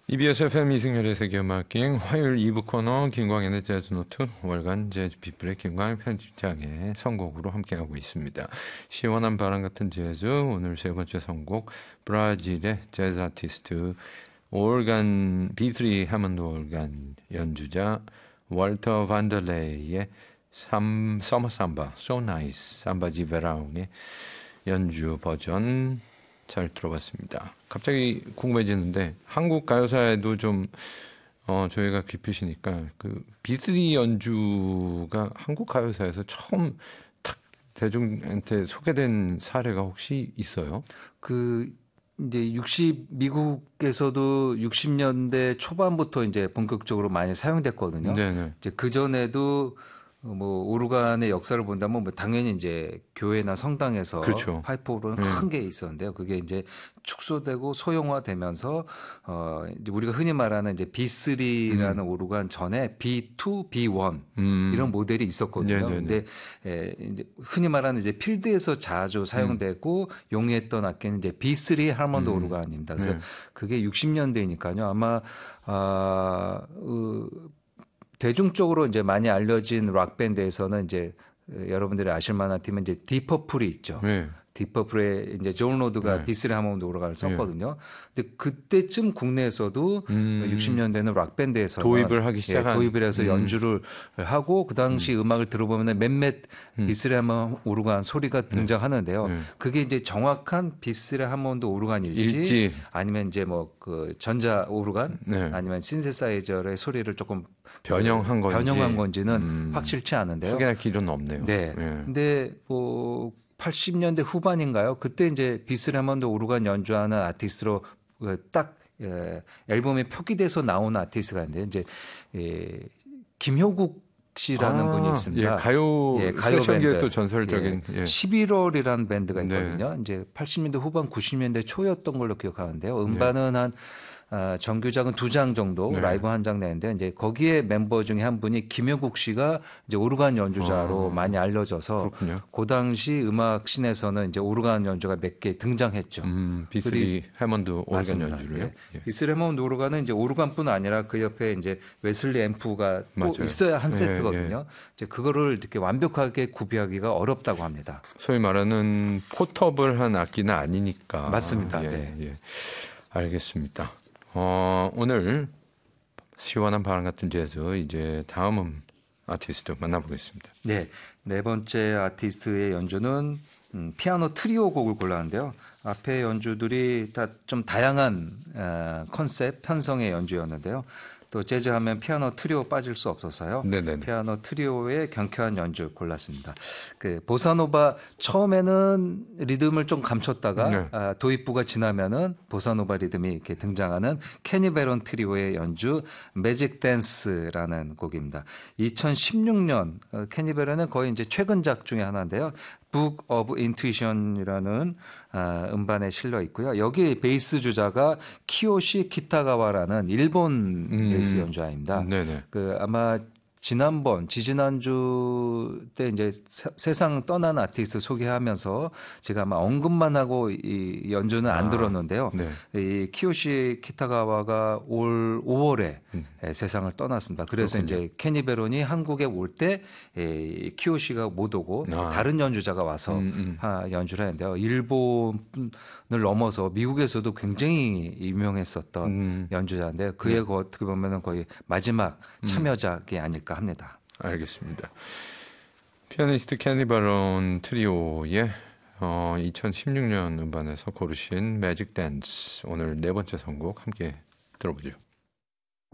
EBS FM 이승열의 세계음악기행 화요일 2부 코너 김광현의 재즈노트 월간 재즈 피플의 김광현 편집장의 선곡으로 함께하고 있습니다. 시원한 바람 같은 재즈 오늘 세 번째 선곡 브라질의 재즈 아티스트 오르간 B3 하몬드 오르간 연주자 월터 반델레이의 서머 삼바 So Nice 삼바지 베라운의 연주 버전 잘 들어봤습니다. 갑자기 궁금해지는데 한국 가요사에도 좀 저희가 깊으시니까 그 B3 연주가 한국 가요사에서 처음 탁 대중한테 소개된 사례가 혹시 있어요? 이제 미국에서도 60년대 초반부터 이제 본격적으로 많이 사용됐거든요. 네네. 이제 그 전에도 뭐 오르간의 역사를 본다면 뭐 당연히 이제 교회나 성당에서 그렇죠. 파이프 오르간 큰 게 있었는데요. 그게 이제 축소되고 소형화되면서 이제 우리가 흔히 말하는 이제 B3라는 오르간 전에 B2, B1 이런 모델이 있었거든요. 네네네. 근데 이제 흔히 말하는 이제 필드에서 자주 사용되고 용이했던 악기는 이제 B3 하몬드 오르간입니다. 그래서 그게 60년대니까요. 아마 대중적으로 이제 많이 알려진 락 밴드에서는 이제 여러분들이 아실 만한 팀은 이제 디퍼플이 있죠. 네. 디퍼플의 이제 존 로드가 B3 하몬드 오르간을 썼거든요. 근데 그때쯤 국내에서도 60년대는 락 밴드에서 도입을 하기 시작한 도입을 해서 연주를 하고 그 당시 음악을 들어보면 몇몇 B3 하몬드 오르간 소리가 등장하는데요. 그게 이제 정확한 B3 하몬드 오르간일지 아니면 이제 뭐 그 전자 오르간 아니면 신세사이저의 소리를 조금 변형한 건지는 확실치 않은데요. 확인할 길은 없네요. 네. 근데 뭐 80년대 후반인가요? 그때 이제 비스 하몬드 오르간 연주하는 아티스트로 딱 앨범에 표기돼서 나온 아티스트가 있는데 이제 김효국 씨라는 분이 있습니다. 가요 밴드. 또 전설적인 11월이라는 밴드가 있거든요. 이제 80년대 후반 90년대 초였던 걸로 기억하는데요. 음반은 한 정규작은 2장 정도 라이브 한 장 내는데 이제 거기에 멤버 중에 한 분이 김효국 씨가 이제 오르간 연주자로 많이 알려져서 그렇군요. 그 당시 음악 씬에서는 이제 오르간 연주가 몇 개 등장했죠. B3 해먼드 오르간 연주로요. B3 해먼드 오르간은 이제 오르간뿐 아니라 그 옆에 이제 웨슬리 앰프가 또 있어야 한 세트거든요. 이제 그거를 이렇게 완벽하게 구비하기가 어렵다고 합니다. 소위 말하는 포터블한 악기는 아니니까. 맞습니다. 알겠습니다. 오늘 시원한 바람 같은 재즈 이제 다음 아티스트 만나보겠습니다. 네 번째 아티스트의 연주는 피아노 트리오 곡을 골랐는데요. 앞에 연주들이 다 좀 다양한 컨셉 편성의 연주였는데요. 또 재즈하면 피아노 트리오 빠질 수 없어서요. 네네네. 피아노 트리오의 경쾌한 연주 골랐습니다. 그 보사노바 처음에는 리듬을 좀 감췄다가 도입부가 지나면은 보사노바 리듬이 이렇게 등장하는 케니 베론 트리오의 연주 매직 댄스라는 곡입니다. 2016년 케니 베론은 거의 이제 최근작 중에 하나인데요. Book of Intuition이라는 음반에 실려 있고요. 여기 베이스 주자가 키요시 키타가와라는 일본 베이스 연주자입니다. 그 아마 지지난주 때 이제 세상 떠난 아티스트 소개하면서 제가 아마 언급만 하고 이 연주는 안 들었는데요. 이 키요시 키타가와가 올 5월에 세상을 떠났습니다. 그래서 그렇군요. 이제 케니 베론이 한국에 올 때 키요시가 못 오고 다른 연주자가 와서 연주를 했는데요. 일본을 넘어서 미국에서도 굉장히 유명했었던 연주자인데 그의 어떻게 보면 거의 마지막 참여작이 아닐까 합니다. 알겠습니다. 피아니스트 케니 베론 트리오의 2016년 음반에서 고르신 매직 댄스 오늘 네 번째 선곡 함께 들어보죠.